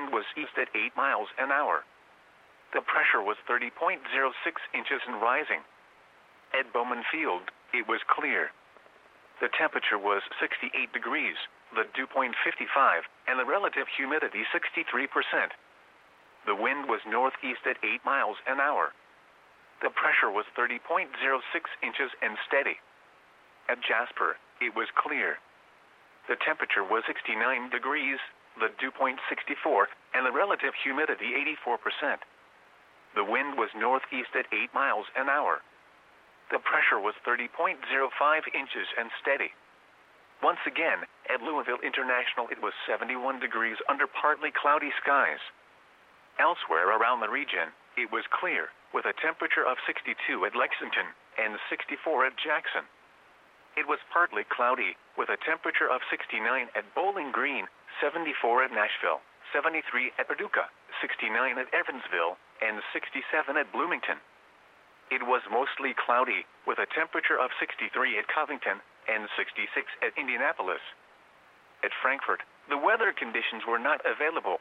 wind was east at 8 miles an hour. The pressure was 30.06 inches and rising. At Bowman Field, it was clear. The temperature was 68 degrees, the dew point 55, and the relative humidity 63%. The wind was northeast at 8 miles an hour. The pressure was 30.06 inches and steady. At Jasper, it was clear. The temperature was 69 degrees, the dew point 64, and the relative humidity 84%. The wind was northeast at 8 miles an hour. The pressure was 30.05 inches and steady. Once again, at Louisville International, it was 71 degrees under partly cloudy skies. Elsewhere around the region, it was clear, with a temperature of 62 at Lexington and 64 at Jackson. It was partly cloudy, with a temperature of 69 at Bowling Green, 74 at Nashville, 73 at Paducah, 69 at Evansville, and 67 at Bloomington. It was mostly cloudy, with a temperature of 63 at Covington and 66 at Indianapolis. At Frankfort, the weather conditions were not available.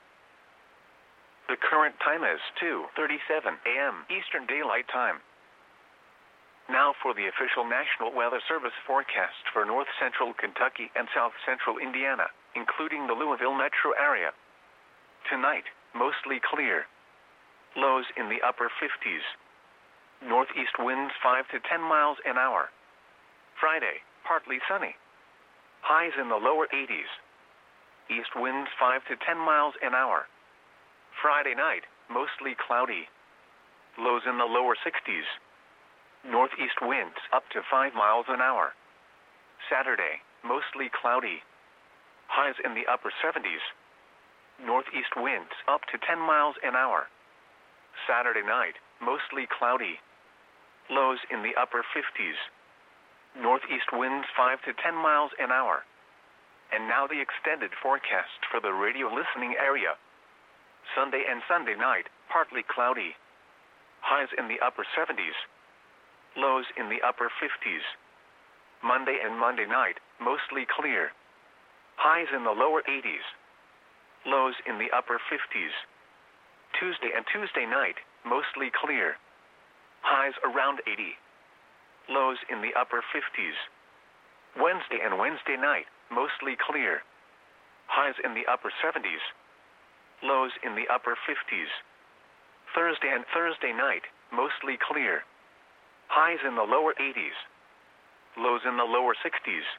The current time is 2:37 a.m. Eastern Daylight Time. Now for the official National Weather Service forecast for north central Kentucky and south central Indiana, including the Louisville metro area. Tonight, mostly clear. Lows in the upper 50s. Northeast winds 5 to 10 miles an hour. Friday, partly sunny. Highs in the lower 80s. East winds 5 to 10 miles an hour. Friday night, mostly cloudy. Lows in the lower 60s. Northeast winds up to 5 miles an hour. Saturday, mostly cloudy. Highs in the upper 70s. Northeast winds up to 10 miles an hour. Saturday night, mostly cloudy. Lows in the upper 50s. Northeast winds 5 to 10 miles an hour. And now the extended forecast for the radio listening area. Sunday and Sunday night, partly cloudy. Highs in the upper 70s. Lows in the upper 50s. Monday and Monday night, mostly clear. Highs in the lower 80s. Lows in the upper 50s. Tuesday and Tuesday night, mostly clear. Highs around 80. Lows in the upper 50s. Wednesday and Wednesday night, mostly clear. Highs in the upper 70s. Lows in the upper 50s. Thursday and Thursday night, mostly clear. Highs in the lower 80s. Lows in the lower 60s.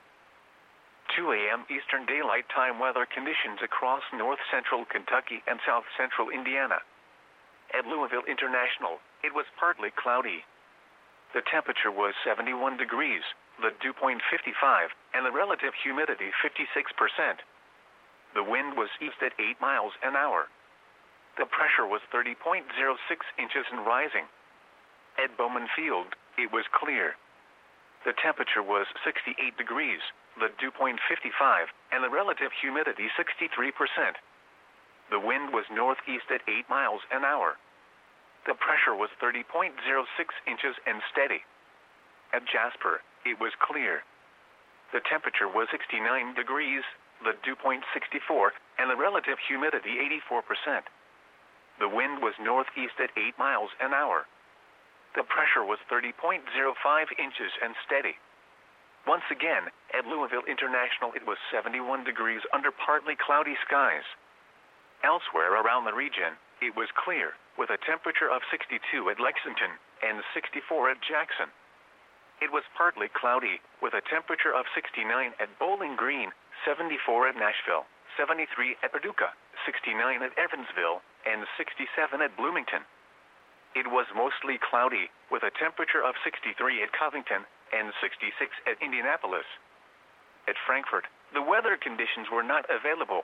2 a.m. Eastern Daylight Time weather conditions across north central Kentucky and south central Indiana. At Louisville International, it was partly cloudy. The temperature was 71 degrees, the dew point 55, and the relative humidity 56%. The wind was east at 8 miles an hour. The pressure was 30.06 inches and rising. At Bowman Field, it was clear. The temperature was 68 degrees, the dew point 55, and the relative humidity 63%. The wind was northeast at 8 miles an hour. The pressure was 30.06 inches and steady. At Jasper, it was clear. The temperature was 69 degrees, the dew point 64, and the relative humidity 84%. The wind was northeast at 8 miles an hour. The pressure was 30.05 inches and steady. Once again, at Louisville International, it was 71 degrees under partly cloudy skies. Elsewhere around the region, it was clear, with a temperature of 62 at Lexington and 64 at Jackson. It was partly cloudy, with a temperature of 69 at Bowling Green, 74 at Nashville, 73 at Paducah, 69 at Evansville, and 67 at Bloomington. It was mostly cloudy, with a temperature of 63 at Covington and 66 at Indianapolis. At Frankfort, the weather conditions were not available.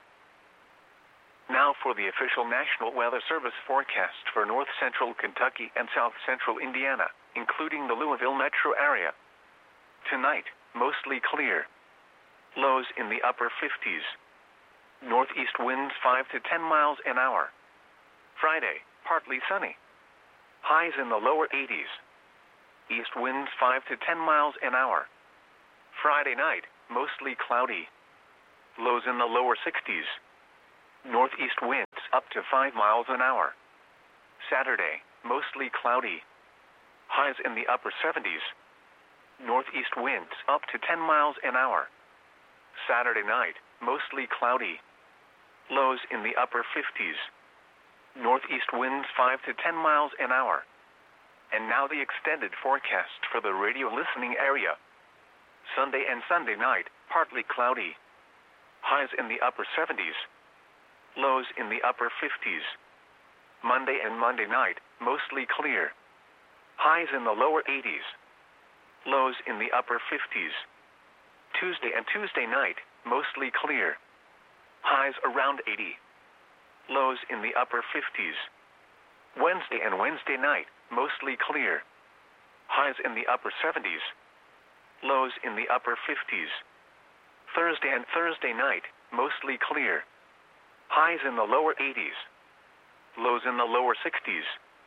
Now for the official National Weather Service forecast for north central Kentucky and south central Indiana, including the Louisville metro area. Tonight, mostly clear. Lows in the upper 50s. Northeast winds 5 to 10 miles an hour. Friday, partly sunny. Highs in the lower 80s. East winds 5 to 10 miles an hour. Friday night, mostly cloudy. Lows in the lower 60s. Northeast winds up to 5 miles an hour. Saturday, mostly cloudy. Highs in the upper 70s. Northeast winds up to 10 miles an hour. Saturday night, mostly cloudy. Lows in the upper 50s. Northeast winds 5 to 10 miles an hour. And now the extended forecast for the radio listening area. Sunday and Sunday night, partly cloudy. Highs in the upper 70s. Lows in the upper 50s. Monday and Monday night, mostly clear. Highs in the lower 80s. Lows in the upper 50s. Tuesday and Tuesday night, mostly clear. Highs around 80. Lows in the upper 50s. Wednesday and Wednesday night, mostly clear. Highs in the upper 70s. Lows in the upper 50s. Thursday and Thursday night, mostly clear. Highs in the lower 80s. Lows in the lower 60s.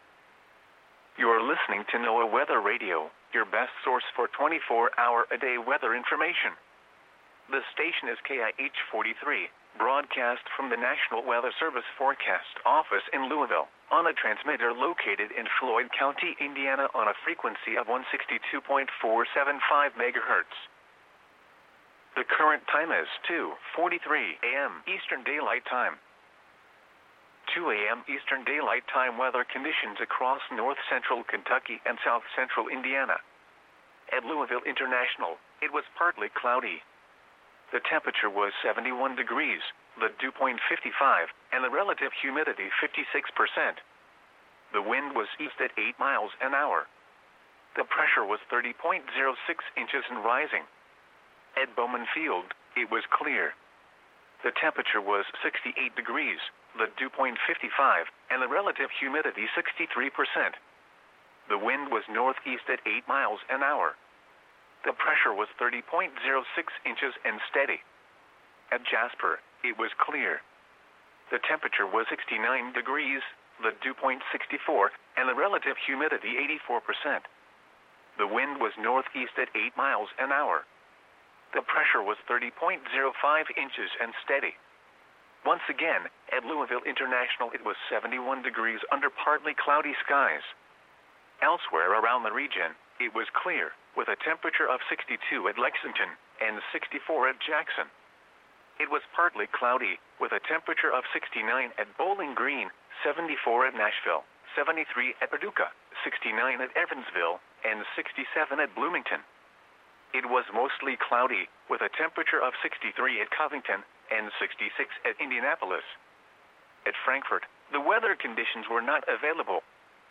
You're listening to NOAA Weather Radio, your best source for 24-hour-a-day weather information. The station is KIH 43, broadcast from the National Weather Service Forecast Office in Louisville, on a transmitter located in Floyd County, Indiana, on a frequency of 162.475 megahertz. The current time is 2:43 a.m. Eastern Daylight Time. 2 a.m. Eastern Daylight Time weather conditions across north-central Kentucky and south-central Indiana. At Louisville International, it was partly cloudy. The temperature was 71 degrees, the dew point 55, and the relative humidity 56%. The wind was east at 8 miles an hour. The pressure was 30.06 inches and rising. At Bowman Field, it was clear. The temperature was 68 degrees, the dew point 55, and the relative humidity 63%. The wind was northeast at 8 miles an hour. The pressure was 30.06 inches and steady. At Jasper, it was clear. The temperature was 69 degrees, the dew point 64, and the relative humidity 84%. The wind was northeast at 8 miles an hour. The pressure was 30.05 inches and steady. Once again, at Louisville International, it was 71 degrees under partly cloudy skies. Elsewhere around the region, it was clear, with a temperature of 62 at Lexington and 64 at Jackson. It was partly cloudy, with a temperature of 69 at Bowling Green, 74 at Nashville, 73 at Paducah, 69 at Evansville, and 67 at Bloomington. It was mostly cloudy, with a temperature of 63 at Covington and 66 at Indianapolis. At Frankfort, the weather conditions were not available.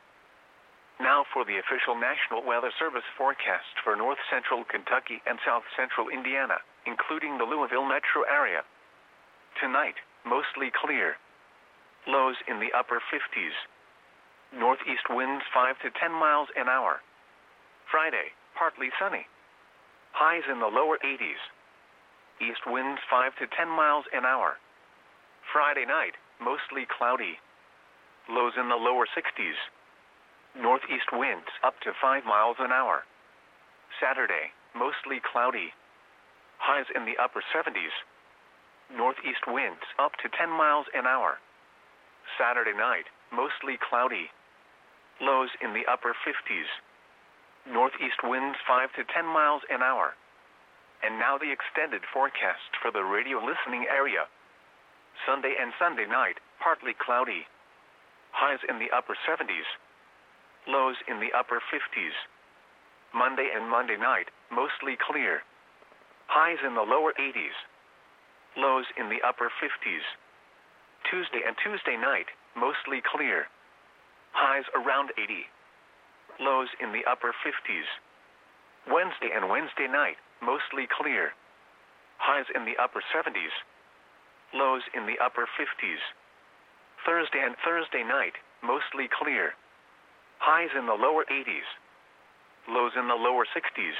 Now for the official National Weather Service forecast for north-central Kentucky and south-central Indiana, including the Louisville metro area. Tonight, mostly clear. Lows in the upper 50s. Northeast winds 5 to 10 miles an hour. Friday, partly sunny. Highs in the lower 80s. East winds 5 to 10 miles an hour. Friday night, mostly cloudy. Lows in the lower 60s. Northeast winds up to 5 miles an hour. Saturday, mostly cloudy. Highs in the upper 70s. Northeast winds up to 10 miles an hour. Saturday night, mostly cloudy. Lows in the upper 50s. Northeast winds 5 to 10 miles an hour. And now the extended forecast for the radio listening area. Sunday and Sunday night, partly cloudy. Highs in the upper 70s. Lows in the upper 50s. Monday and Monday night, mostly clear. Highs in the lower 80s. Lows in the upper 50s. Tuesday and Tuesday night, mostly clear. Highs around 80. Lows in the upper 50s. Wednesday and Wednesday night, mostly clear. Highs in the upper 70s. Lows in the upper 50s. Thursday and Thursday night, mostly clear. Highs in the lower 80s. Lows in the lower 60s.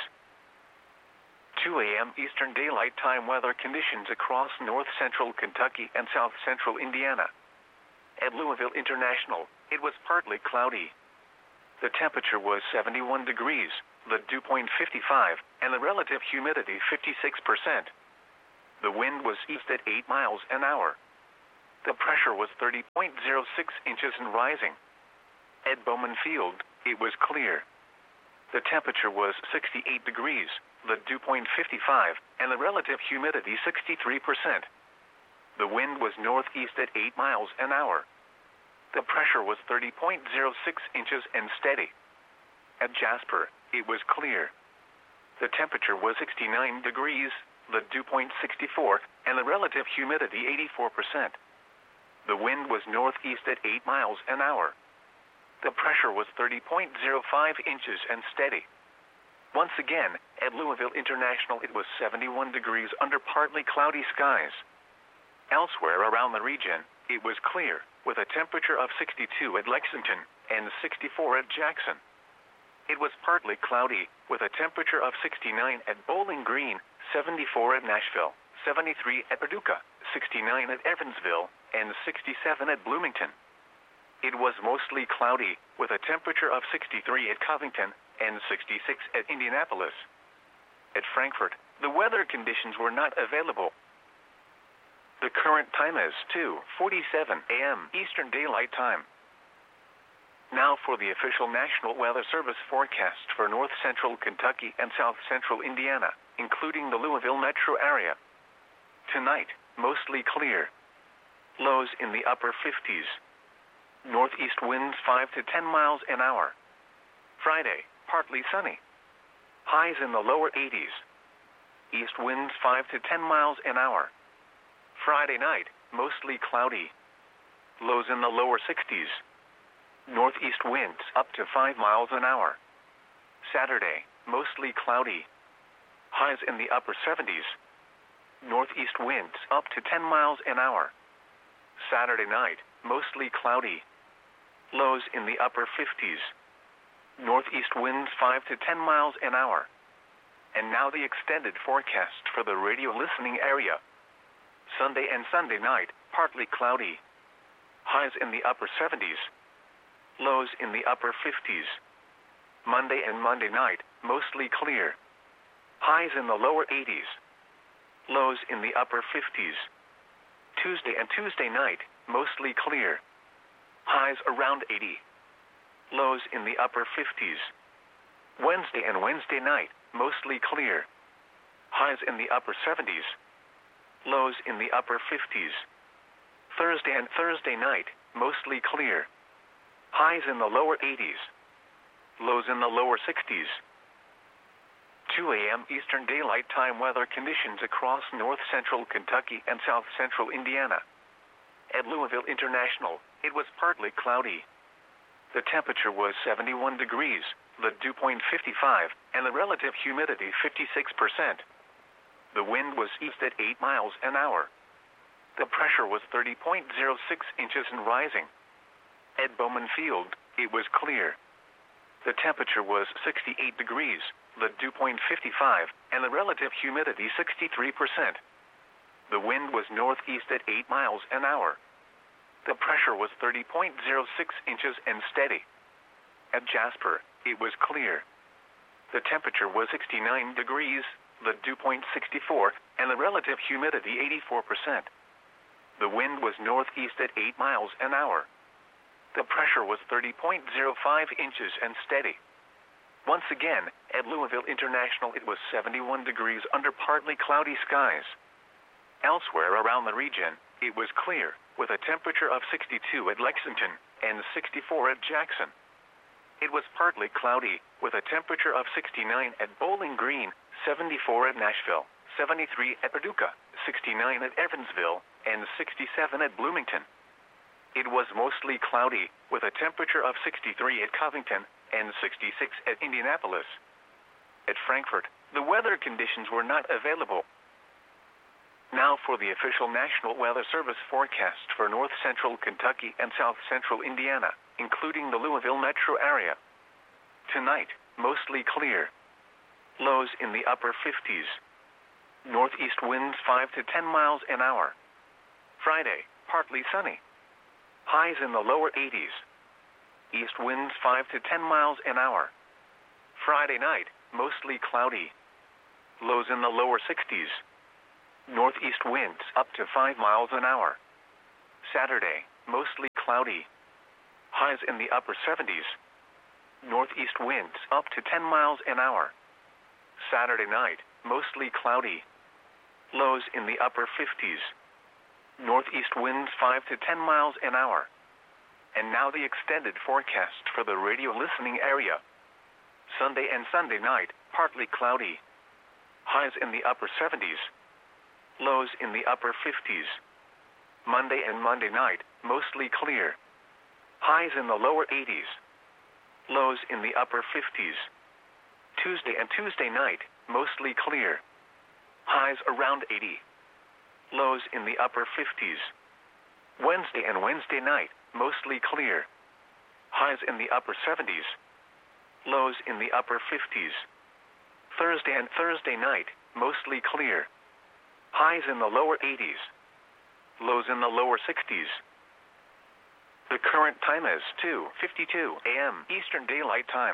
2 a.m. Eastern Daylight Time weather conditions across north-central Kentucky and south-central Indiana. At Louisville International, it was partly cloudy. The temperature was 71 degrees, the dew point 55, and the relative humidity 56%. The wind was east at 8 miles an hour. The pressure was 30.06 inches and rising. At Bowman Field, it was clear. The temperature was 68 degrees, the dew point 55, and the relative humidity 63%. The wind was northeast at 8 miles an hour. The pressure was 30.06 inches and steady. At Jasper, it was clear. The temperature was 69 degrees, the dew point 64, and the relative humidity 84%. The wind was northeast at 8 miles an hour. The pressure was 30.05 inches and steady. Once again, at Louisville International it was 71 degrees under partly cloudy skies. Elsewhere around the region, it was clear, with a temperature of 62 at Lexington and 64 at Jackson. It was partly cloudy, with a temperature of 69 at Bowling Green, 74 at Nashville, 73 at Paducah, 69 at Evansville, and 67 at Bloomington. It was mostly cloudy, with a temperature of 63 at Covington and 66 at Indianapolis. At Frankfort, the weather conditions were not available. The current time is 2:47 a.m. Eastern Daylight Time. Now for the official National Weather Service forecast for north central Kentucky and south central Indiana, including the Louisville metro area. Tonight, mostly clear. Lows in the upper 50s. Northeast winds 5 to 10 miles an hour. Friday, partly sunny. Highs in the lower 80s. East winds 5 to 10 miles an hour. Friday night, mostly cloudy. Lows in the lower 60s. Northeast winds up to 5 miles an hour. Saturday, mostly cloudy. Highs in the upper 70s. Northeast winds up to 10 miles an hour. Saturday night, mostly cloudy. Lows in the upper 50s. Northeast winds 5 to 10 miles an hour. And now the extended forecast for the radio listening area. Sunday and Sunday night, partly cloudy. Highs in the upper 70s. Lows in the upper 50s. Monday and Monday night, mostly clear. Highs in the lower 80s. Lows in the upper 50s. Tuesday and Tuesday night, mostly clear. Highs around 80. Lows in the upper 50s. Wednesday and Wednesday night, mostly clear. Highs in the upper 70s. Lows in the upper 50s. Thursday and Thursday night, mostly clear. Highs in the lower 80s. Lows in the lower 60s. 2 a.m. Eastern Daylight Time weather conditions across north central Kentucky and south central Indiana. At Louisville International, it was partly cloudy. The temperature was 71 degrees, the dew point 55, and the relative humidity 56%. The wind was east at 8 miles an hour. The pressure was 30.06 inches and rising. At Bowman Field, it was clear. The temperature was 68 degrees, the dew point 55, and the relative humidity 63%. The wind was northeast at 8 miles an hour. The pressure was 30.06 inches and steady. At Jasper, it was clear. The temperature was 69 degrees, the dew point 64, and the relative humidity 84%. The wind was northeast at 8 miles an hour. The pressure was 30.05 inches and steady. Once again, at Louisville International it was 71 degrees under partly cloudy skies. Elsewhere around the region, it was clear, with a temperature of 62 at Lexington and 64 at Jackson. It was partly cloudy, with a temperature of 69 at Bowling Green, 74 at Nashville, 73 at Paducah, 69 at Evansville, and 67 at Bloomington. It was mostly cloudy, with a temperature of 63 at Covington and 66 at Indianapolis. At Frankfort, the weather conditions were not available. Now for the official National Weather Service forecast for north central Kentucky and south central Indiana, including the Louisville metro area. Tonight, mostly clear. Lows in the upper 50s. Northeast winds 5 to 10 miles an hour. Friday, partly sunny. Highs in the lower 80s. East winds 5 to 10 miles an hour. Friday night, mostly cloudy. Lows in the lower 60s. Northeast winds up to 5 miles an hour. Saturday, mostly cloudy. Highs in the upper 70s. Northeast winds up to 10 miles an hour. Saturday night, mostly cloudy. Lows in the upper 50s. Northeast winds 5 to 10 miles an hour. And now the extended forecast for the radio listening area. Sunday and Sunday night, partly cloudy. Highs in the upper 70s. Lows in the upper 50s. Monday and Monday night, mostly clear. Highs in the lower 80s. Lows in the upper 50s. Tuesday and Tuesday night, mostly clear. Highs around 80. Lows in the upper 50s. Wednesday and Wednesday night, mostly clear. Highs in the upper 70s. Lows in the upper 50s. Thursday and Thursday night, mostly clear. Highs in the lower 80s. Lows in the lower 60s. The current time is 2:52 a.m. Eastern Daylight Time.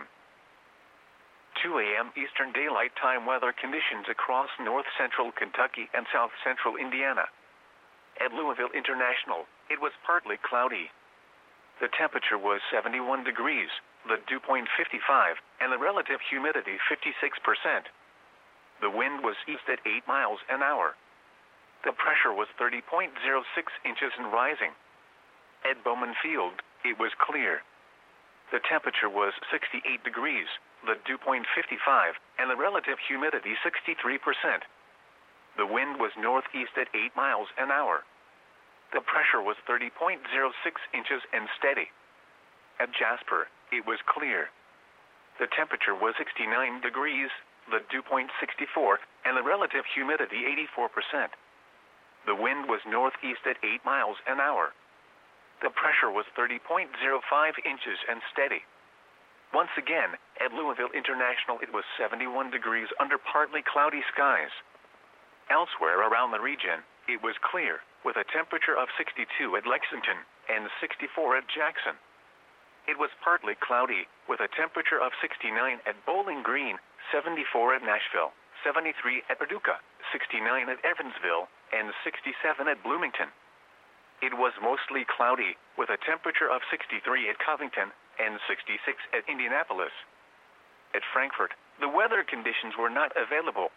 2 a.m. Eastern Daylight Time weather conditions across north central Kentucky and south central Indiana. At Louisville International, it was partly cloudy. The temperature was 71 degrees, the dew point 55, and the relative humidity 56%. The wind was east at 8 miles an hour. The pressure was 30.06 inches and rising. At Bowman Field, it was clear. The temperature was 68 degrees, the dew point 55, and the relative humidity 63%. The wind was northeast at 8 miles an hour. The pressure was 30.06 inches and steady. At Jasper, it was clear. The temperature was 69 degrees, the dew point 64, and the relative humidity 84%. The wind was northeast at 8 miles an hour. The pressure was 30.05 inches and steady. Once again, at Louisville International it was 71 degrees under partly cloudy skies. Elsewhere around the region, it was clear, with a temperature of 62 at Lexington and 64 at Jackson. It was partly cloudy, with a temperature of 69 at Bowling Green, 74 at Nashville, 73 at Paducah, 69 at Evansville, and 67 at Bloomington. It was mostly cloudy, with a temperature of 63 at Covington and 66 at Indianapolis. At Frankfort, the weather conditions were not available.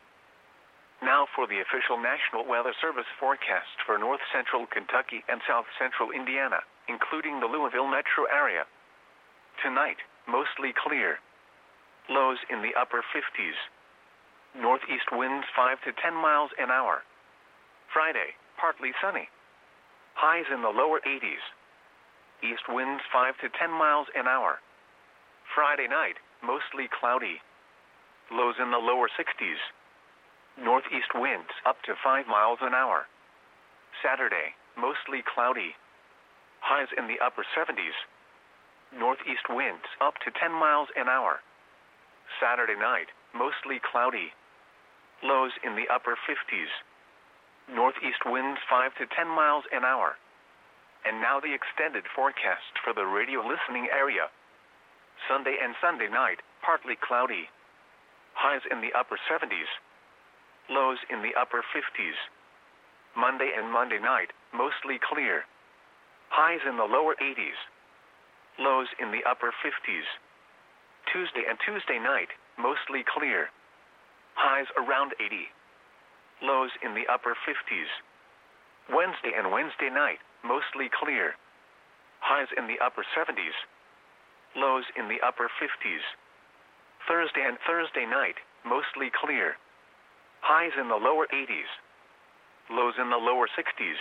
Now for the official National Weather Service forecast for north central Kentucky and south central Indiana, including the Louisville metro area. Tonight, mostly clear. Lows in the upper 50s. Northeast winds 5 to 10 miles an hour. Friday, partly sunny. Highs in the lower 80s. East winds 5 to 10 miles an hour. Friday night, mostly cloudy. Lows in the lower 60s. Northeast winds up to 5 miles an hour. Saturday, mostly cloudy. Highs in the upper 70s. Northeast winds up to 10 miles an hour. Saturday night, mostly cloudy. Lows in the upper 50s. Northeast winds 5 to 10 miles an hour. And now the extended forecast for the radio listening area. Sunday and Sunday night, partly cloudy. Highs in the upper 70s. Lows in the upper 50s. Monday and Monday night, mostly clear. Highs in the lower 80s. Lows in the upper 50s. Tuesday and Tuesday night, mostly clear. Highs around 80. Lows in the upper 50s. Wednesday and Wednesday night, mostly clear. Highs in the upper 70s. Lows in the upper 50s. Thursday and Thursday night, mostly clear. Highs in the lower 80s. Lows in the lower 60s.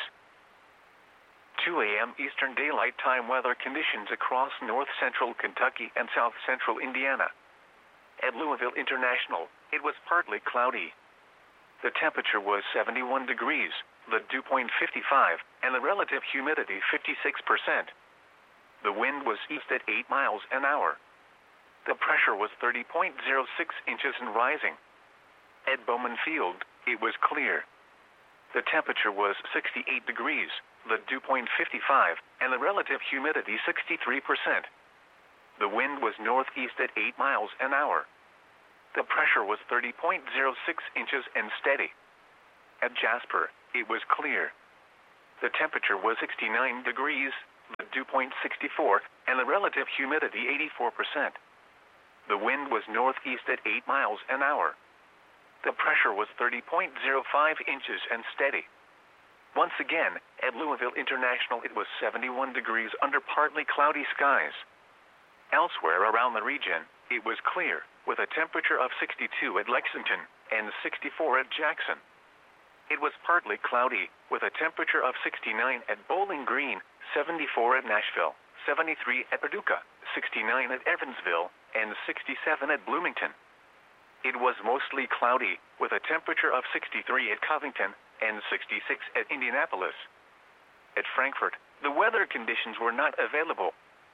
2 a.m. Eastern Daylight Time weather conditions across north central Kentucky and south central Indiana. At Louisville International, it was partly cloudy. The temperature was 71 degrees, the dew point 55, and the relative humidity 56%. The wind was east at 8 miles an hour. The pressure was 30.06 inches and rising. At Bowman Field, it was clear. The temperature was 68 degrees, the dew point 55, and the relative humidity 63%. The wind was northeast at 8 miles an hour. The pressure was 30.06 inches and steady. At Jasper, it was clear. The temperature was 69 degrees, the dew point 64, and the relative humidity 84%. The wind was northeast at 8 miles an hour. The pressure was 30.05 inches and steady. Once again, at Louisville International it was 71 degrees under partly cloudy skies. Elsewhere around the region, it was clear, with a temperature of 62 at Lexington and 64 at Jackson. It was partly cloudy, with a temperature of 69 at Bowling Green, 74 at Nashville, 73 at Paducah, 69 at Evansville, and 67 at Bloomington. It was mostly cloudy, with a temperature of 63 at Covington and 66 at Indianapolis. At Frankfort, the weather conditions were not available.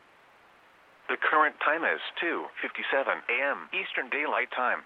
The current time is 2:57 a.m. Eastern Daylight Time.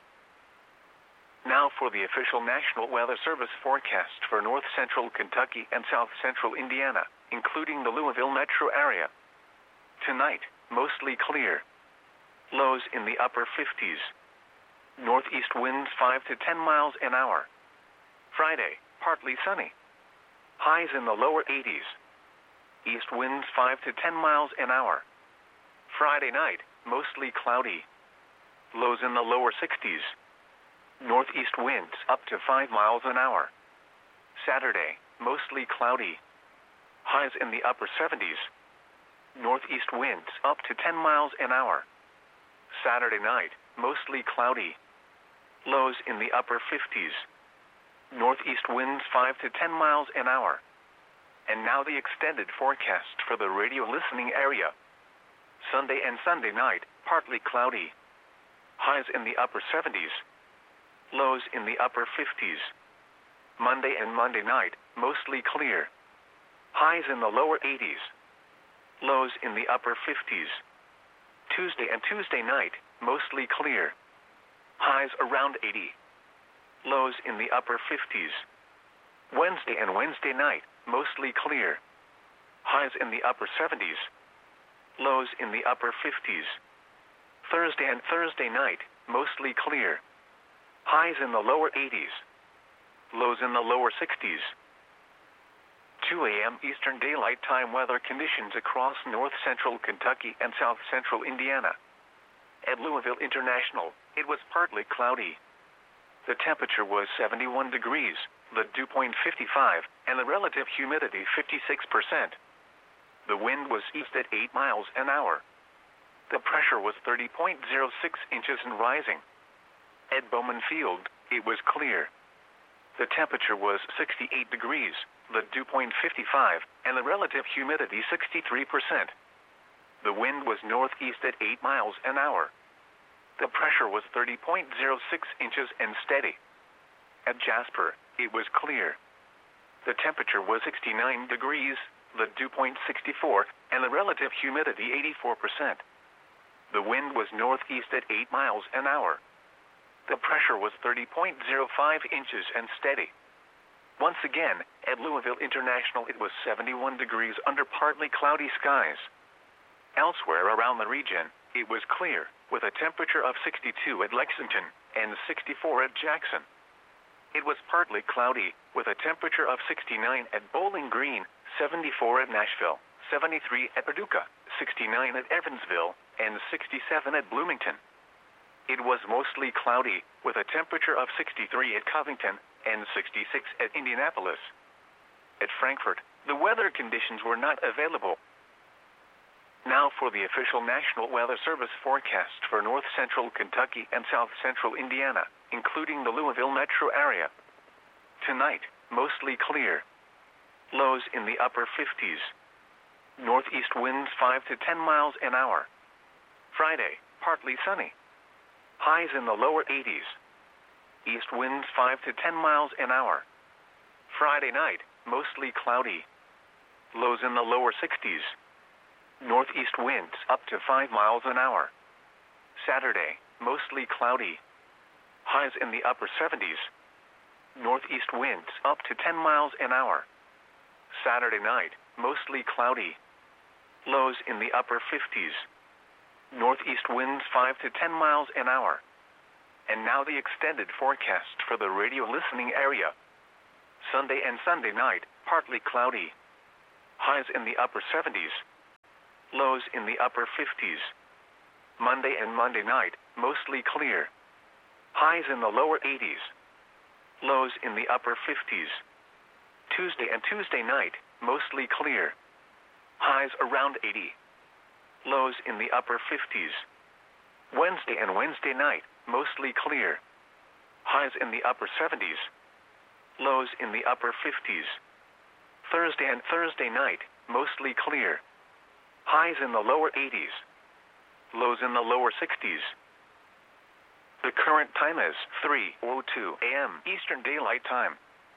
Now for the official National Weather Service forecast for north central Kentucky and south central Indiana, including the Louisville metro area. Tonight, mostly clear. Lows in the upper 50s. Northeast winds 5 to 10 miles an hour. Friday, partly sunny. Highs in the lower 80s. East winds 5 to 10 miles an hour. Friday night, mostly cloudy. Lows in the lower 60s. Northeast winds up to 5 miles an hour. Saturday, mostly cloudy. Highs in the upper 70s. Northeast winds up to 10 miles an hour. Saturday night, mostly cloudy. Lows in the upper 50s. Northeast winds 5 to 10 miles an hour. And now the extended forecast for the radio listening area. Sunday and Sunday night, partly cloudy. Highs in the upper 70s. Lows in the upper 50s. Monday and Monday night, mostly clear. Highs in the lower 80s. Lows in the upper 50s. Tuesday and Tuesday night, mostly clear. Highs around 80. Lows in the upper 50s. Wednesday and Wednesday night, mostly clear. Highs in the upper 70s. Lows in the upper 50s. Thursday and Thursday night, mostly clear. Highs in the lower 80s. Lows in the lower 60s. 2 a.m. Eastern Daylight Time weather conditions across north central Kentucky and south central Indiana. At Louisville International, it was partly cloudy. The temperature was 71 degrees, the dew point 55, and the relative humidity 56%. The wind was east at 8 miles an hour. The pressure was 30.06 inches and rising. At Bowman Field, it was clear. The temperature was 68 degrees, the dew point 55, and the relative humidity 63%. The wind was northeast at 8 miles an hour. The pressure was 30.06 inches and steady. At Jasper, it was clear. The temperature was 69 degrees, the dew point 64, and the relative humidity 84%. The wind was northeast at 8 miles an hour. The pressure was 30.05 inches and steady. Once again, at Louisville International it was 71 degrees under partly cloudy skies. Elsewhere around the region, it was clear, with a temperature of 62 at Lexington and 64 at Jackson. It was partly cloudy, with a temperature of 69 at Bowling Green, 74 at Nashville, 73 at Paducah, 69 at Evansville, and 67 at Bloomington. It was mostly cloudy, with a temperature of 63 at Covington and 66 at Indianapolis. At Frankfort, the weather conditions were not available. Now for the official National Weather Service forecast for north central Kentucky and south central Indiana, including the Louisville metro area. Tonight, mostly clear. Lows in the upper 50s. Northeast winds 5 to 10 miles an hour. Friday, partly sunny. Highs in the lower 80s. East winds 5 to 10 miles an hour. Friday night, mostly cloudy. Lows in the lower 60s. Northeast winds up to 5 miles an hour. Saturday, mostly cloudy. Highs in the upper 70s. Northeast winds up to 10 miles an hour. Saturday night, mostly cloudy. Lows in the upper 50s. Northeast winds 5 to 10 miles an hour. And now the extended forecast for the radio listening area. Sunday and Sunday night, partly cloudy. highs in the upper 70s, lows in the upper 50s. Monday and Monday night, mostly clear, highs in the lower 80s, lows in the upper 50s. Tuesday and Tuesday night, mostly clear, highs around 80, lows in the upper 50s. Wednesday and Wednesday night, mostly clear, highs in the upper 70s, lows in the upper 50s. Thursday and Thursday night, mostly clear, highs in the lower 80s, lows in the lower 60s. The current time is 3:02 a.m. Eastern Daylight Time.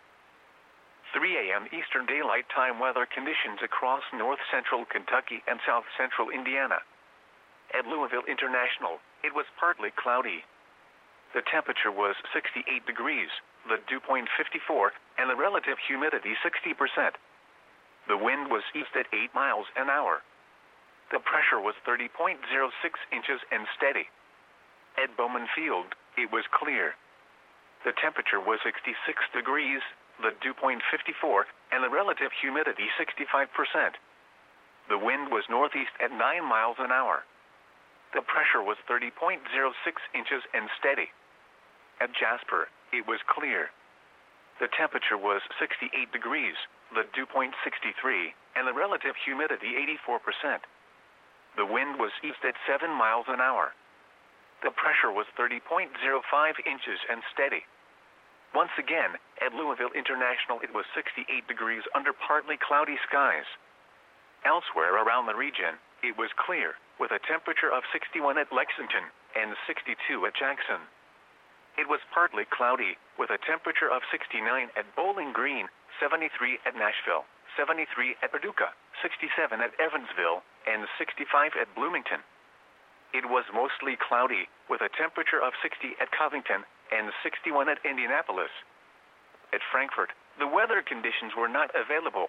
3 a.m. Eastern Daylight Time weather conditions across north-central Kentucky and south-central Indiana. At Louisville International, it was partly cloudy. The temperature was 68 degrees, the dew point 54, and the relative humidity 60%. The wind was east at 8 miles an hour. The pressure was 30.06 inches and steady. At Bowman Field, it was clear. The temperature was 66 degrees, the dew point 54, and the relative humidity 65%. The wind was northeast at 9 miles an hour. The pressure was 30.06 inches and steady. At Jasper, it was clear. The temperature was 68 degrees, the dew point 63, and the relative humidity 84%. The wind was east at 7 miles an hour. The pressure was 30.05 inches and steady. Once again, at Louisville International, it was 68 degrees under partly cloudy skies. Elsewhere around the region, it was clear, with a temperature of 61 at Lexington and 62 at Jackson. It was partly cloudy, with a temperature of 69 at Bowling Green, 73 at Nashville, 73 at Paducah, 67 at Evansville, and 65 at Bloomington. It was mostly cloudy, with a temperature of 60 at Covington and 61 at Indianapolis. At Frankfort, the weather conditions were not available.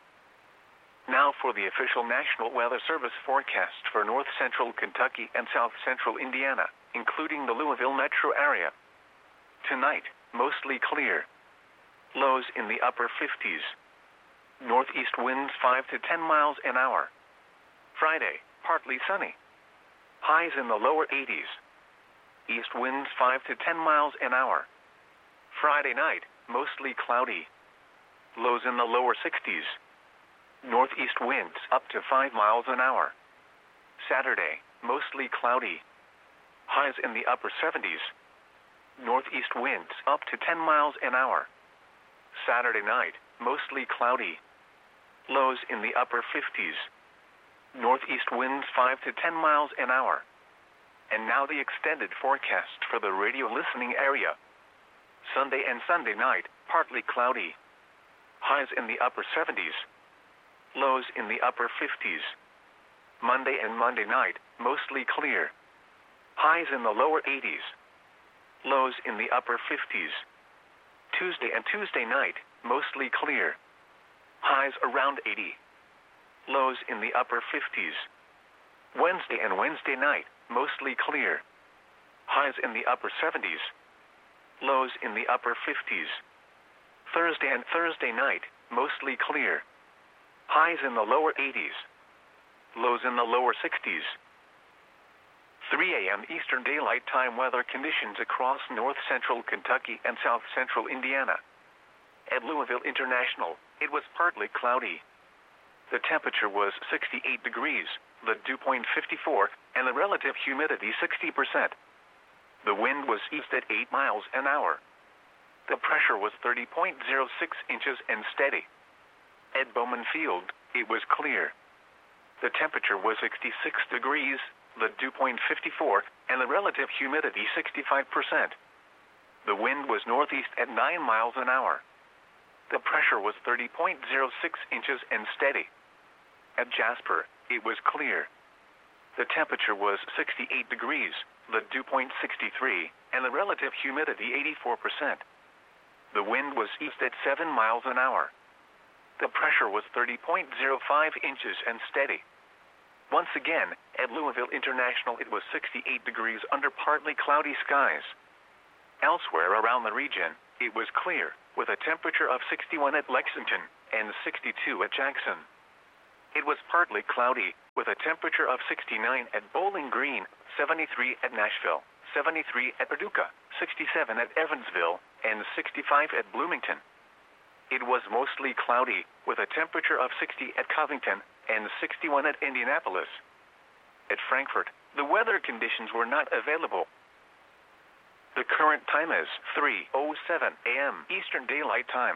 Now for the official National Weather Service forecast for north-central Kentucky and south-central Indiana, including the Louisville metro area. Tonight, mostly clear. Lows in the upper 50s. Northeast winds 5 to 10 miles an hour. Friday, partly sunny. Highs in the lower 80s. East winds 5 to 10 miles an hour. Friday night, mostly cloudy. Lows in the lower 60s. Northeast winds up to 5 miles an hour. Saturday, mostly cloudy. Highs in the upper 70s. Northeast winds up to 10 miles an hour. Saturday night, mostly cloudy. Lows in the upper 50s. Northeast winds 5 to 10 miles an hour. And now the extended forecast for the radio listening area. Sunday and Sunday night, partly cloudy. Highs in the upper 70s. Lows in the upper 50s. Monday and Monday night, mostly clear. Highs in the lower 80s. Lows in the upper 50s. Tuesday and Tuesday night, mostly clear. Highs around 80. Lows in the upper 50s. Wednesday and Wednesday night, mostly clear. Highs in the upper 70s. Lows in the upper 50s. Thursday and Thursday night, mostly clear. Highs in the lower 80s. Lows in the lower 60s. 3 a.m. Eastern Daylight Time weather conditions across north-central Kentucky and south-central Indiana. At Louisville International, it was partly cloudy. The temperature was 68 degrees, the dew point 54, and the relative humidity 60%. The wind was east at 8 miles an hour. The pressure was 30.06 inches and steady. At Bowman Field, it was clear. The temperature was 66 degrees, the dew point 54, and the relative humidity 65%. The wind was northeast at 9 miles an hour. The pressure was 30.06 inches and steady. At Jasper, it was clear. The temperature was 68 degrees, the dew point 63, and the relative humidity 84%. The wind was east at 7 miles an hour. The pressure was 30.05 inches and steady. Once again, at Louisville International, it was 68 degrees under partly cloudy skies. Elsewhere around the region, it was clear, with a temperature of 61 at Lexington and 62 at Jackson. it was partly cloudy, with a temperature of 69 at Bowling Green, 73 at Nashville, 73 at Paducah, 67 at Evansville, and 65 at Bloomington. It was mostly cloudy, with a temperature of 60 at Covington and 61 at Indianapolis. At Frankfort, the weather conditions were not available. The current time is 3:07 a.m. Eastern Daylight Time.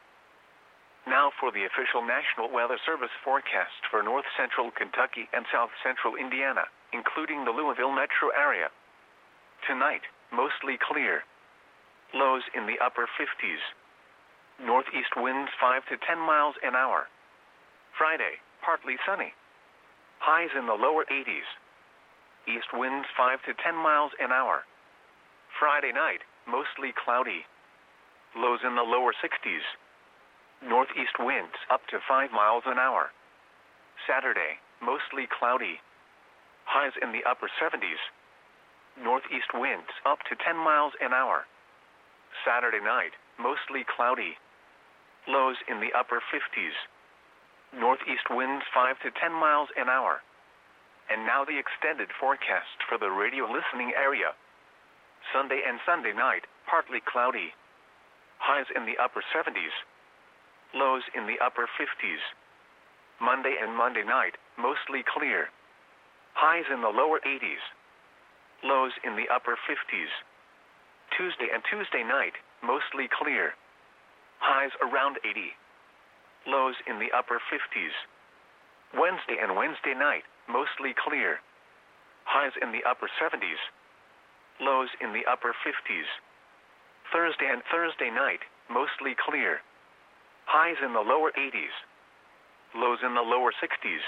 Now for the official National Weather Service forecast for north central Kentucky and south central Indiana, including the Louisville metro area. Tonight, mostly clear. Lows in the upper 50s. Northeast winds 5 to 10 miles an hour. Friday, partly sunny. Highs in the lower 80s. East winds 5 to 10 miles an hour. Friday night, mostly cloudy. Lows in the lower 60s. Northeast winds up to 5 miles an hour. Saturday, mostly cloudy. Highs in the upper 70s. Northeast winds up to 10 miles an hour. Saturday night, mostly cloudy. Lows in the upper 50s. Northeast winds 5 to 10 miles an hour. And now the extended forecast for the radio listening area. Sunday and Sunday night, partly cloudy. Highs in the upper 70s. Lows in the upper 50s. Monday and Monday night, mostly clear. Highs in the lower 80s. Lows in the upper 50s. Tuesday and Tuesday night, mostly clear. Highs around 80. Lows in the upper 50s. Wednesday and Wednesday night, mostly clear. Highs in the upper 70s. Lows in the upper 50s. Thursday and Thursday night, mostly clear. Highs in the lower 80s. Lows in the lower 60s.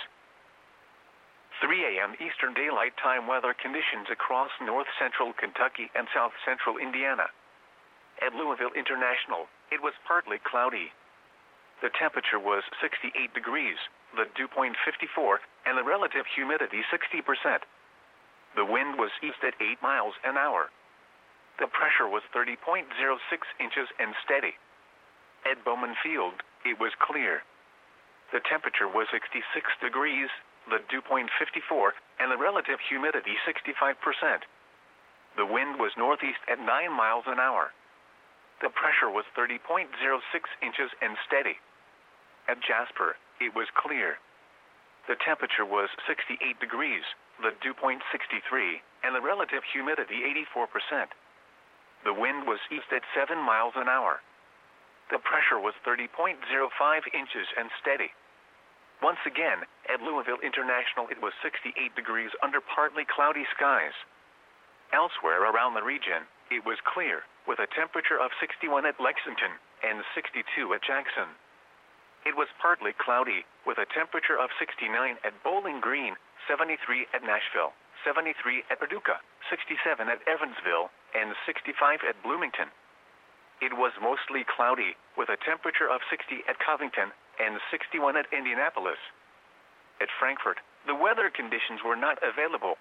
3 a.m. Eastern Daylight Time weather conditions across north central Kentucky and south central Indiana. At Louisville International, it was partly cloudy. The temperature was 68 degrees, the dew point 54, and the relative humidity 60%. The wind was east at 8 miles an hour. The pressure was 30.06 inches and steady. At Bowman Field, it was clear. The temperature was 66 degrees, the dew point 54, and the relative humidity 65%. The wind was northeast at 9 miles an hour. The pressure was 30.06 inches and steady. At Jasper, it was clear. The temperature was 68 degrees, the dew point 63, and the relative humidity 84%. The wind was east at 7 miles an hour. The pressure was 30.05 inches and steady. Once again, at Louisville International it was 68 degrees under partly cloudy skies. Elsewhere around the region, it was clear, with a temperature of 61 at Lexington and 62 at Jackson. It was partly cloudy, with a temperature of 69 at Bowling Green, 73 at Nashville, 73 at Paducah, 67 at Evansville, and 65 at Bloomington. It was mostly cloudy, with a temperature of 60 at Covington and 61 at Indianapolis. At Frankfort, the weather conditions were not available.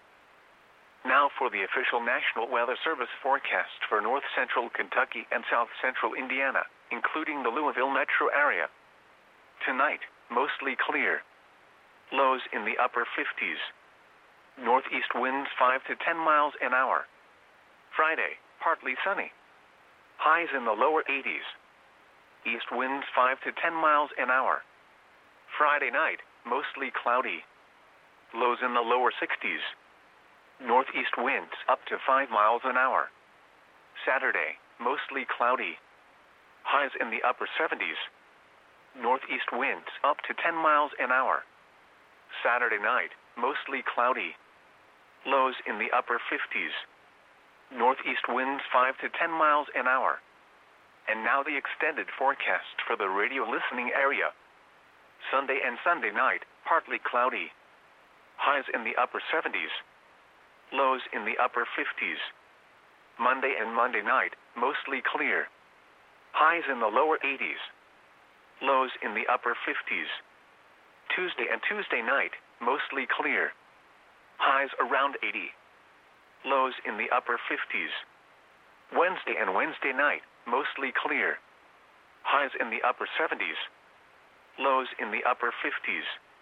Now for the official National Weather Service forecast for north central Kentucky and south central Indiana, including the Louisville metro area. Tonight, mostly clear. Lows in the upper 50s. Northeast winds 5 to 10 miles an hour. Friday, partly sunny. Highs in the lower 80s. East winds 5 to 10 miles an hour. Friday night, mostly cloudy. Lows in the lower 60s. Northeast winds up to 5 miles an hour. Saturday, mostly cloudy. Highs in the upper 70s. Northeast winds up to 10 miles an hour. Saturday night, mostly cloudy. Lows in the upper 50s. Northeast winds 5 to 10 miles an hour. And now the extended forecast for the radio listening area. Sunday and Sunday night, partly cloudy. Highs in the upper 70s. Lows in the upper 50s. Monday and Monday night, mostly clear. Highs in the lower 80s. Lows in the upper 50s. Tuesday and Tuesday night, mostly clear. Highs around 80. Lows in the upper 50s. Wednesday and Wednesday night, mostly clear. Highs in the upper 70s. Lows in the upper 50s.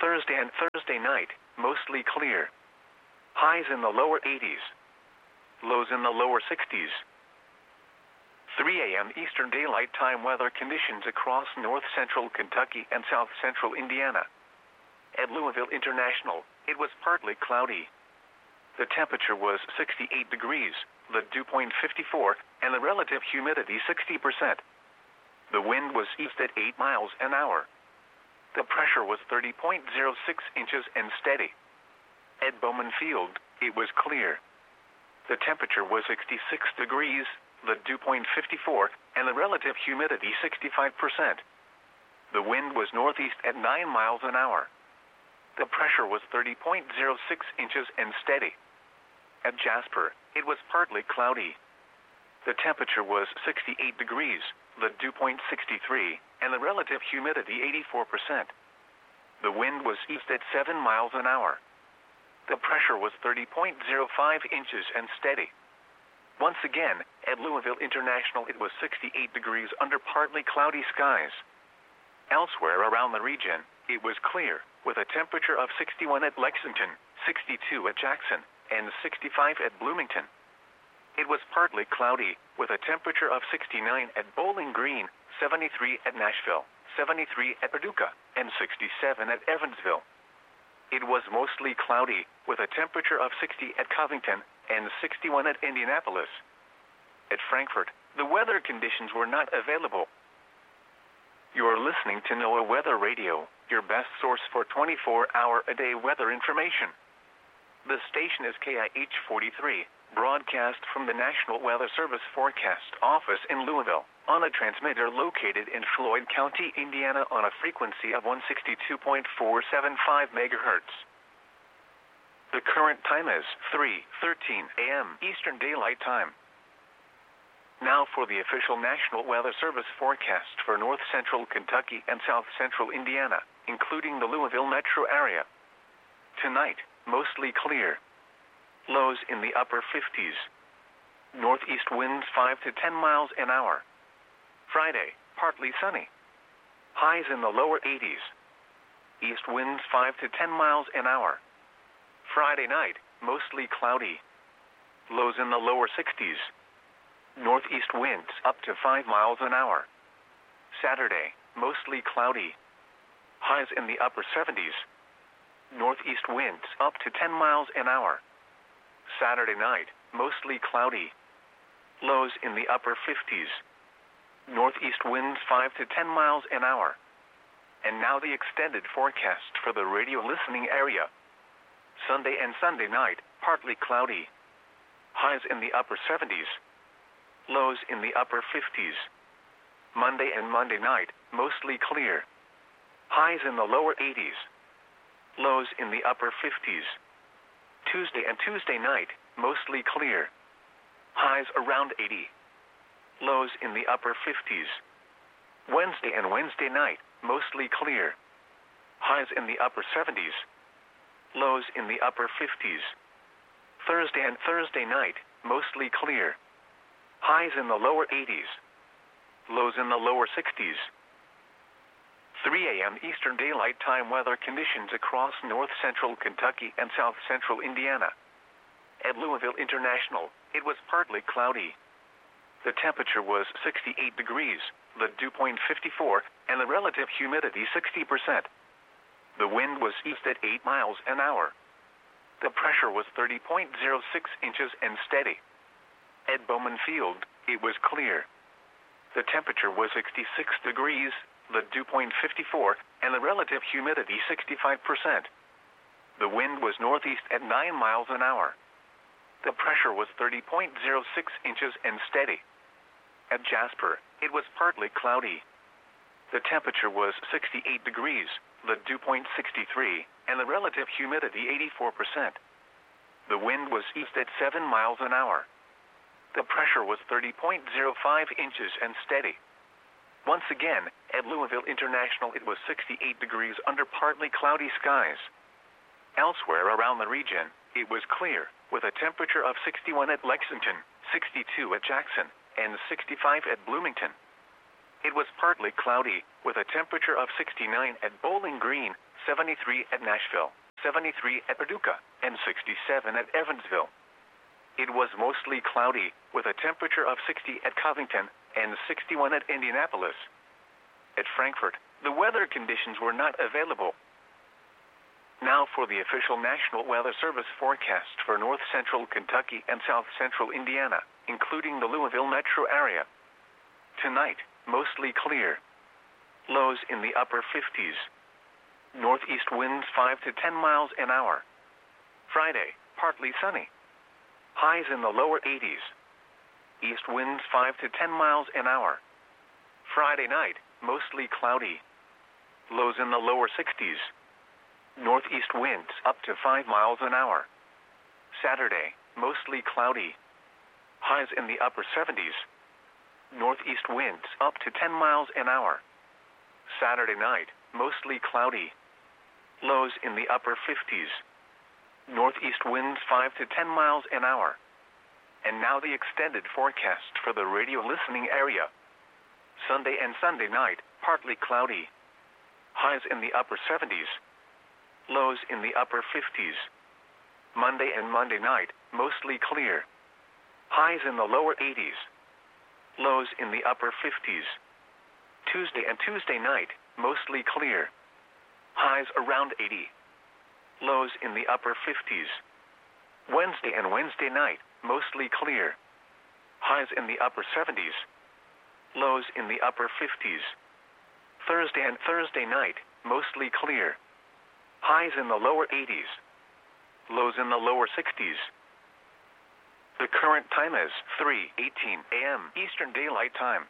Thursday and Thursday night, mostly clear. Highs in the lower 80s. Lows in the lower 60s. 3 a.m. Eastern Daylight Time weather conditions across north central Kentucky and south central Indiana. At Louisville International, it was partly cloudy. The temperature was 68 degrees, the dew point 54, and the relative humidity 60%. The wind was east at 8 miles an hour. The pressure was 30.06 inches and steady. At Bowman Field, it was clear. The temperature was 66 degrees, the dew point 54, and the relative humidity 65%. The wind was northeast at 9 miles an hour. The pressure was 30.06 inches and steady. At Jasper, it was partly cloudy. The temperature was 68 degrees, the dew point 63, and the relative humidity 84%. The wind was east at 7 miles an hour. The pressure was 30.05 inches and steady. Once again, at Louisville International, it was 68 degrees under partly cloudy skies. Elsewhere around the region, it was clear, with a temperature of 61 at Lexington, 62 at Jackson, and 65 at Bloomington. It was partly cloudy, with a temperature of 69 at Bowling Green, 73 at Nashville, 73 at Paducah, and 67 at Evansville. It was mostly cloudy, with a temperature of 60 at Covington and 61 at Indianapolis. At Frankfort, the weather conditions were not available. You are listening to NOAA Weather Radio, your best source for 24-hour-a-day weather information. The station is KIH 43, broadcast from the National Weather Service Forecast Office in Louisville, on a transmitter located in Floyd County, Indiana, on a frequency of 162.475 megahertz. The current time is 3:13 a.m. Eastern Daylight Time. Now for the official National Weather Service forecast for north central Kentucky and south central Indiana, including the Louisville metro area. Tonight, mostly clear. Lows in the upper 50s. Northeast winds 5 to 10 miles an hour. Friday, partly sunny. Highs in the lower 80s. East winds 5 to 10 miles an hour. Friday night, mostly cloudy. Lows in the lower 60s. Northeast winds up to 5 miles an hour. Saturday, mostly cloudy. Highs in the upper 70s. Northeast winds up to 10 miles an hour. Saturday night, mostly cloudy. Lows in the upper 50s. Northeast winds 5 to 10 miles an hour. And now the extended forecast for the radio listening area. Sunday and Sunday night, partly cloudy. Highs in the upper 70s. Lows in the upper 50s. Monday and Monday night, mostly clear. Highs in the lower 80s. Lows in the upper 50s. Tuesday and Tuesday night, mostly clear. Highs around 80. Lows in the upper 50s. Wednesday and Wednesday night, mostly clear. Highs in the upper 70s. Lows in the upper 50s. Thursday and Thursday night, mostly clear. Highs in the lower 80s. Lows in the lower 60s. 3 a.m. Eastern Daylight Time weather conditions across north central Kentucky and south central Indiana. At Louisville International, it was partly cloudy. The temperature was 68 degrees, the dew point 54, and the relative humidity 60%. The wind was east at 8 miles an hour. The pressure was 30.06 inches and steady. At Bowman Field, it was clear. The temperature was 66 degrees, the dew point 54, and the relative humidity 65%. The wind was northeast at 9 miles an hour. The pressure was 30.06 inches and steady. At Jasper, it was partly cloudy. The temperature was 68 degrees, the dew point 63, and the relative humidity 84%. The wind was east at 7 miles an hour. The pressure was 30.05 inches and steady. Once again, at Louisville International, it was 68 degrees under partly cloudy skies. Elsewhere around the region, it was clear, with a temperature of 61 at Lexington, 62 at Jackson, and 65 at Bloomington. It was partly cloudy, with a temperature of 69 at Bowling Green, 73 at Nashville, 73 at Paducah, and 67 at Evansville. It was mostly cloudy, with a temperature of 60 at Covington and 61 at Indianapolis. At Frankfort, the weather conditions were not available. Now for the official National Weather Service forecast for north central Kentucky and south central Indiana, including the Louisville metro area. Tonight, mostly clear. Lows in the upper 50s. Northeast winds 5 to 10 miles an hour. Friday, partly sunny. Highs in the lower 80s. East winds 5 to 10 miles an hour. Friday night, mostly cloudy. Lows in the lower 60s. Northeast winds up to 5 miles an hour. Saturday, mostly cloudy. Highs in the upper 70s. Northeast winds up to 10 miles an hour. Saturday night, mostly cloudy. Lows in the upper 50s. Northeast winds 5 to 10 miles an hour. And now the extended forecast for the radio listening area. Sunday and Sunday night, partly cloudy. Highs in the upper 70s. Lows in the upper 50s. Monday and Monday night, mostly clear. Highs in the lower 80s. Lows in the upper 50s. Tuesday and Tuesday night, mostly clear. Highs around 80. Lows in the upper 50s. Wednesday and Wednesday night, mostly clear. Highs in the upper 70s. Lows in the upper 50s. Thursday and Thursday night, mostly clear. Highs in the lower 80s. Lows in the lower 60s. The current time is 3:18 a.m. Eastern Daylight Time.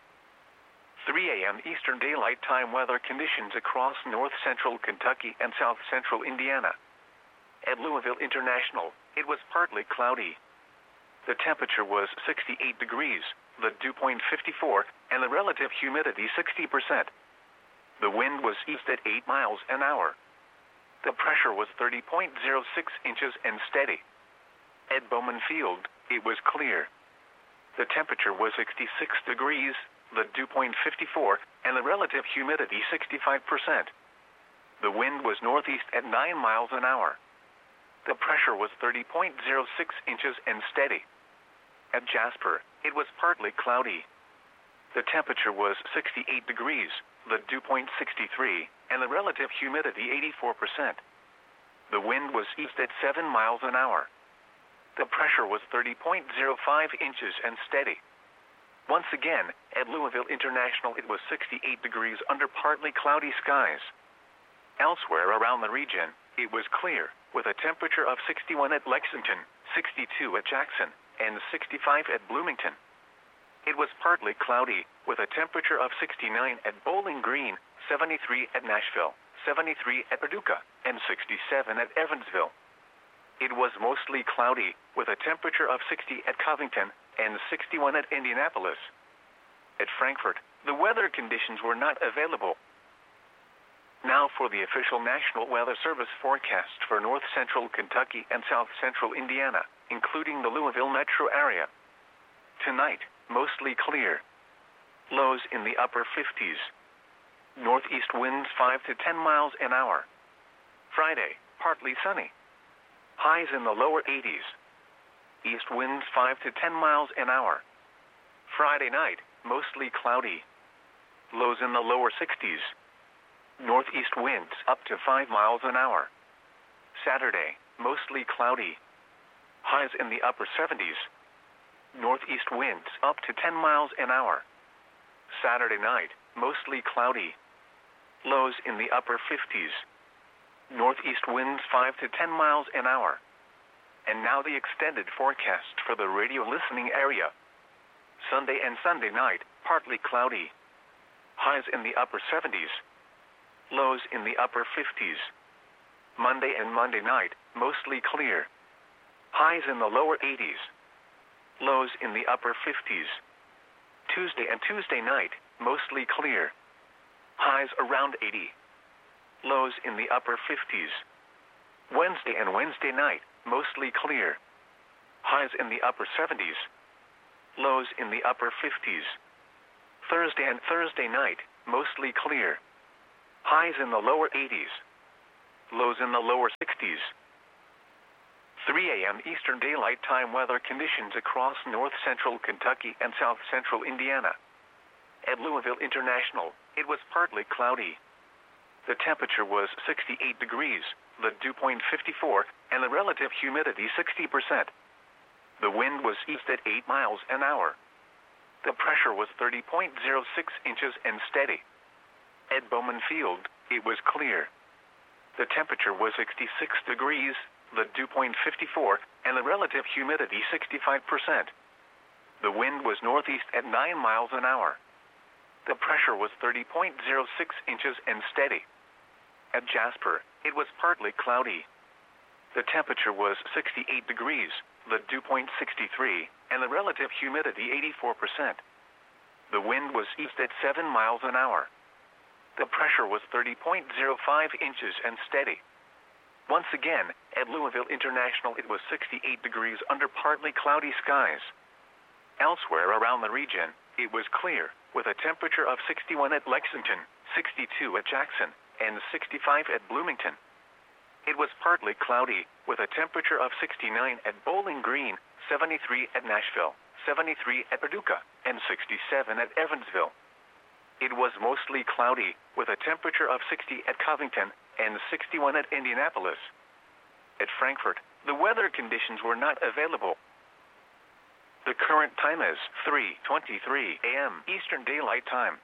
3 a.m. Eastern Daylight Time weather conditions across north central Kentucky and south central Indiana. At Louisville International, it was partly cloudy. The temperature was 68 degrees, the dew point 54, and the relative humidity 60%. The wind was east at 8 miles an hour. The pressure was 30.06 inches and steady. At Bowman Field, it was clear. The temperature was 66 degrees, the dew point 54, and the relative humidity 65%. The wind was northeast at 9 miles an hour. The pressure was 30.06 inches and steady. At Jasper, it was partly cloudy. The temperature was 68 degrees, the dew point 63, and the relative humidity 84%. The wind was east at 7 miles an hour. The pressure was 30.05 inches and steady. Once again, at Louisville International, it was 68 degrees under partly cloudy skies. Elsewhere around the region, it was clear, with a temperature of 61 at Lexington, 62 at Jackson, and 65 at Bloomington. It was partly cloudy, with a temperature of 69 at Bowling Green, 73 at Nashville, 73 at Paducah, and 67 at Evansville. It was mostly cloudy, with a temperature of 60 at Covington and 61 at Indianapolis. At Frankfort, the weather conditions were not available. Now for the official National Weather Service forecast for north central Kentucky and south central Indiana, including the Louisville metro area. Tonight, mostly clear. Lows in the upper 50s. Northeast winds 5 to 10 miles an hour. Friday, partly sunny. Highs in the lower 80s. East winds 5 to 10 miles an hour. Friday night, mostly cloudy. Lows in the lower 60s. Northeast winds up to 5 miles an hour. Saturday, mostly cloudy. Highs in the upper 70s. Northeast winds up to 10 miles an hour. Saturday night, mostly cloudy. Lows in the upper 50s. Northeast winds 5 to 10 miles an hour. And now the extended forecast for the radio listening area. Sunday and Sunday night, partly cloudy. Highs in the upper 70s. Lows in the upper 50s. Monday and Monday night, mostly clear. Highs in the lower 80s. Lows in the upper 50s. Tuesday and Tuesday night, mostly clear. Highs around 80. Lows in the upper 50s. Wednesday and Wednesday night, mostly clear. Highs in the upper 70s. Lows in the upper 50s. Thursday and Thursday night, mostly clear. Highs in the lower 80s. lows in the lower 60s. 3 a.m. Eastern Daylight Time weather conditions across north-central Kentucky and south-central Indiana. At Louisville International, it was partly cloudy. The temperature was 68 degrees, the dew point 54, and the relative humidity 60%. The wind was east at 8 miles an hour. The pressure was 30.06 inches and steady. At Bowman Field, it was clear. The temperature was 66 degrees, the dew point 54, and the relative humidity 65%. The wind was northeast at 9 miles an hour. The pressure was 30.06 inches and steady. At Jasper, it was partly cloudy. The temperature was 68 degrees, the dew point 63, and the relative humidity 84%. The wind was east at 7 miles an hour. The pressure was 30.05 inches and steady. Once again, at Louisville International, it was 68 degrees under partly cloudy skies. Elsewhere around the region, it was clear, with a temperature of 61 at Lexington, 62 at Jackson, and 65 at Bloomington. It was partly cloudy, with a temperature of 69 at Bowling Green, 73 at Nashville, 73 at Paducah, and 67 at Evansville. It was mostly cloudy, with a temperature of 60 at Covington and 61 at Indianapolis. At Frankfort, the weather conditions were not available. The current time is 3:23 a.m. Eastern Daylight Time.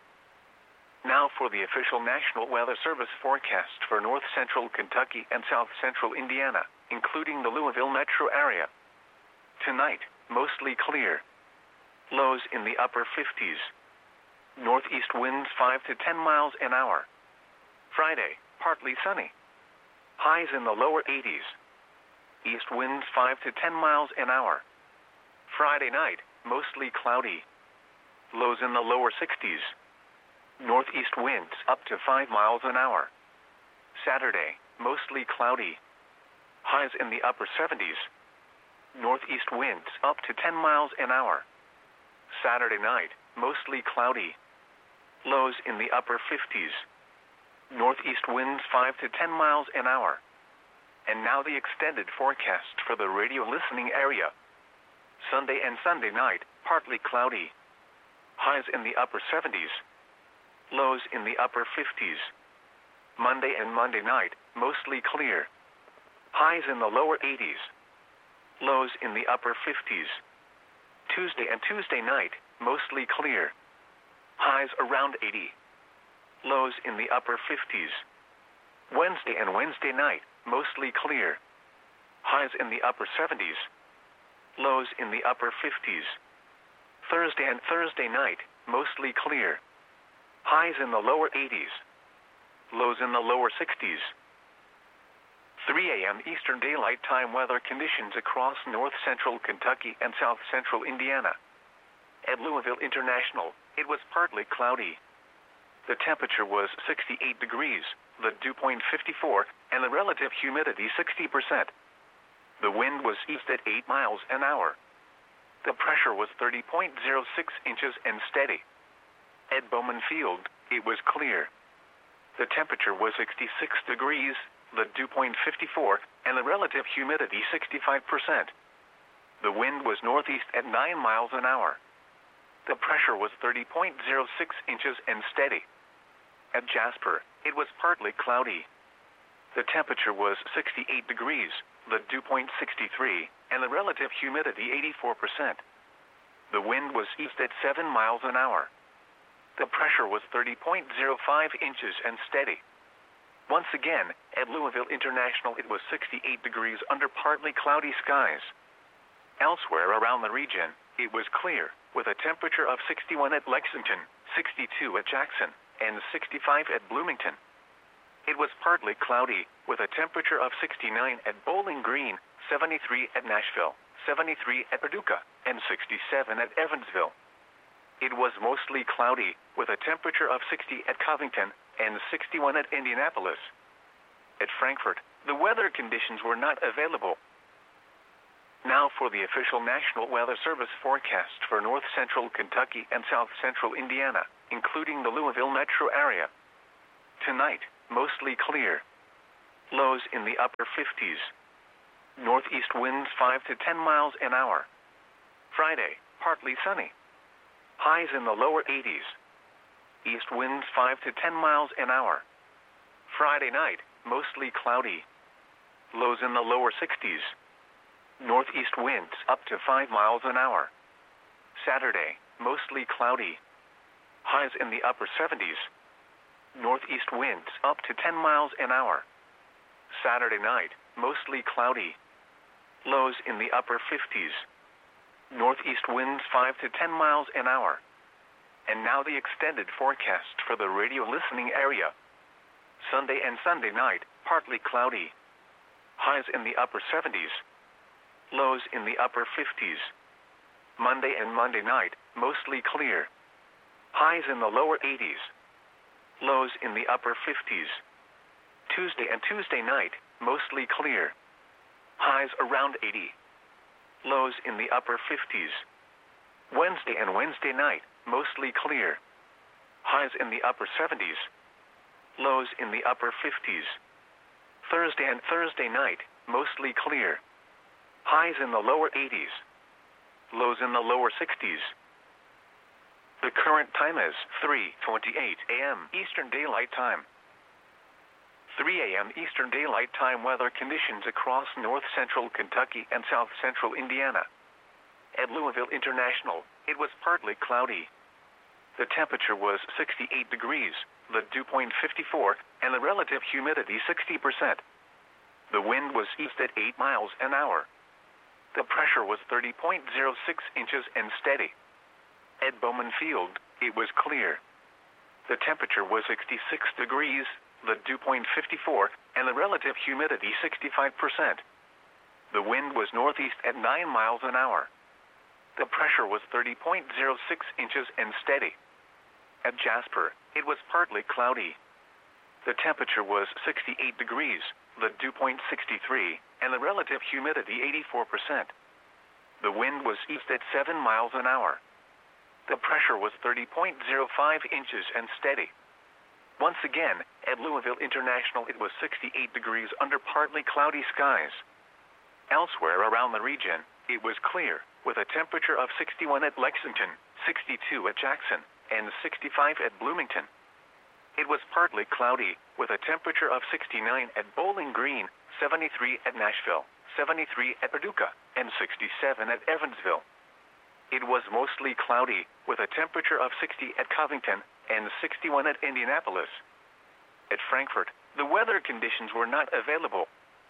Now for the official National Weather Service forecast for north-central Kentucky and south-central Indiana, including the Louisville metro area. Tonight, mostly clear. Lows in the upper 50s. Northeast winds 5 to 10 miles an hour. Friday, partly sunny. Highs in the lower 80s. East winds 5 to 10 miles an hour. Friday night, mostly cloudy. Lows in the lower 60s. Northeast winds up to 5 miles an hour. Saturday, mostly cloudy. Highs in the upper 70s. Northeast winds up to 10 miles an hour. Saturday night, mostly cloudy. Lows in the upper 50s. Northeast winds 5 to 10 miles an hour. And now the extended forecast for the radio listening area. Sunday and Sunday night, partly cloudy. Highs in the upper 70s. Lows in the upper 50s. Monday and Monday night, mostly clear. Highs in the lower 80s. Lows in the upper 50s. Tuesday and Tuesday night, mostly clear. Highs around 80. Lows in the upper 50s. Wednesday and Wednesday night, mostly clear. Highs in the upper 70s. Lows in the upper 50s. Thursday and Thursday night, mostly clear. Highs in the lower 80s. Lows in the lower 60s. 3 a.m. Eastern Daylight Time weather conditions across north-central Kentucky and south-central Indiana. At Louisville International, it was partly cloudy. The temperature was 68 degrees, the dew point 54, and the relative humidity 60%. The wind was east at 8 miles an hour. The pressure was 30.06 inches and steady. At Bowman Field, it was clear. The temperature was 66 degrees, the dew point 54, and the relative humidity 65%. The wind was northeast at 9 miles an hour. The pressure was 30.06 inches and steady. At Jasper, it was partly cloudy. The temperature was 68 degrees, the dew point 63, and the relative humidity 84%. The wind was east at 7 miles an hour. The pressure was 30.05 inches and steady. Once again, at Louisville International, it was 68 degrees under partly cloudy skies. Elsewhere around the region, it was clear, with a temperature of 61 at Lexington, 62 at Jackson, and 65 at Bloomington. It was partly cloudy, with a temperature of 69 at Bowling Green, 73 at Nashville, 73 at Paducah, and 67 at Evansville. It was mostly cloudy, with a temperature of 60 at Covington and 61 at Indianapolis. At Frankfort, the weather conditions were not available. Now for the official National Weather Service forecast for north-central Kentucky and south-central Indiana, including the Louisville metro area. Tonight, mostly clear. Lows in the upper 50s. Northeast winds 5 to 10 miles an hour. Friday, partly sunny. Highs in the lower 80s. East winds 5 to 10 miles an hour. Friday night, mostly cloudy. Lows in the lower 60s. Northeast winds up to 5 miles an hour. Saturday, mostly cloudy. Highs in the upper 70s. Northeast winds up to 10 miles an hour. Saturday night, mostly cloudy. Lows in the upper 50s. Northeast winds 5 to 10 miles an hour. And now the extended forecast for the radio listening area. Sunday and Sunday night, partly cloudy. Highs in the upper 70s. Lows in the upper 50s. Monday and Monday night, mostly clear. Highs in the lower 80s. Lows in the upper 50s. Tuesday and Tuesday night, mostly clear. Highs around 80. Lows in the upper 50s. Wednesday and Wednesday night, mostly clear. Highs in the upper 70s. Lows in the upper 50s. Thursday and Thursday night, mostly clear. Highs in the lower 80s. Lows in the lower 60s. The current time is 3:28 a.m. Eastern Daylight Time. 3 a.m. Eastern Daylight Time weather conditions across north-central Kentucky and south-central Indiana. At Louisville International, it was partly cloudy. The temperature was 68 degrees, the dew point 54, and the relative humidity 60%. The wind was east at 8 miles an hour. The pressure was 30.06 inches and steady. At Bowman Field, it was clear. The temperature was 66 degrees, the dew point 54, and the relative humidity 65%. The wind was northeast at 9 miles an hour. The pressure was 30.06 inches and steady. At Jasper, it was partly cloudy. The temperature was 68 degrees, the dew point 63, and the relative humidity 84%. The wind was east at 7 miles an hour. The pressure was 30.05 inches and steady. Once again, at Louisville International, it was 68 degrees under partly cloudy skies. Elsewhere around the region, it was clear, with a temperature of 61 at Lexington, 62 at Jackson, and 65 at Bloomington. It was partly cloudy, with a temperature of 69 at Bowling Green, 73 at Nashville, 73 at Paducah, and 67 at Evansville. It was mostly cloudy, with a temperature of 60 at Covington and 61 at Indianapolis. At Frankfort, the weather conditions were not available.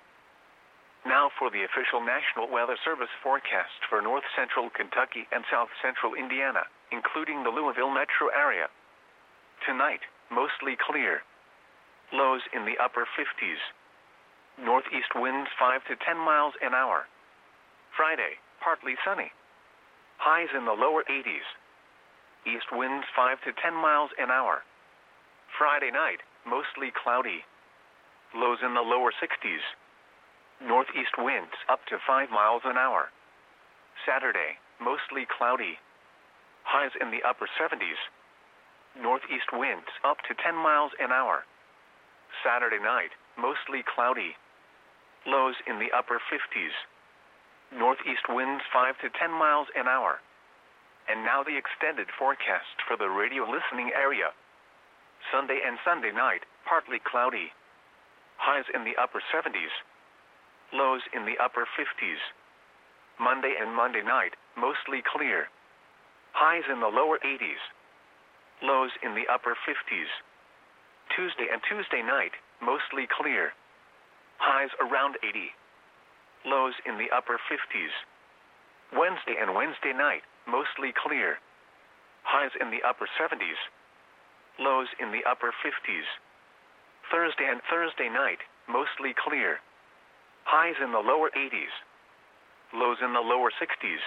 Now for the official National Weather Service forecast for north-central Kentucky and south-central Indiana, including the Louisville metro area. Tonight, mostly clear. Lows in the upper 50s. Northeast winds 5 to 10 miles an hour. Friday, partly sunny. Highs in the lower 80s. East winds 5 to 10 miles an hour. Friday night, mostly cloudy. Lows in the lower 60s. Northeast winds up to 5 miles an hour. Saturday, mostly cloudy. Highs in the upper 70s. Northeast winds up to 10 miles an hour. Saturday night, mostly cloudy. Lows in the upper 50s. Northeast winds 5 to 10 miles an hour. And now the extended forecast for the radio listening area. Sunday and Sunday night, partly cloudy. Highs in the upper 70s. Lows in the upper 50s. Monday and Monday night, mostly clear. Highs in the lower 80s. Lows in the upper 50s. Tuesday and Tuesday night, mostly clear. Highs around 80. Lows in the upper 50s. Wednesday and Wednesday night, mostly clear. Highs in the upper 70s. Lows in the upper 50s. Thursday and Thursday night, mostly clear. Highs in the lower 80s. Lows in the lower 60s.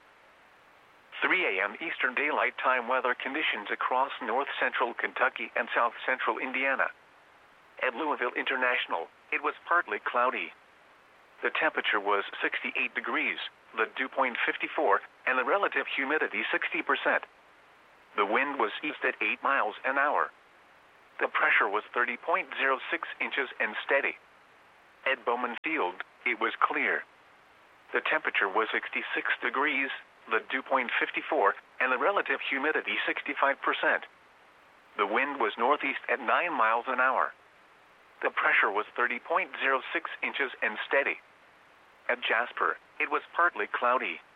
3 a.m. Eastern Daylight Time weather conditions across north-central Kentucky and south-central Indiana. At Louisville International, it was partly cloudy. The temperature was 68 degrees, the dew point 54, and the relative humidity 60%. The wind was east at 8 miles an hour. The pressure was 30.06 inches and steady. At Bowman Field, it was clear. The temperature was 66 degrees, the dew point 54, and the relative humidity 65%. The wind was northeast at 9 miles an hour. The pressure was 30.06 inches and steady. At Jasper, it was partly cloudy,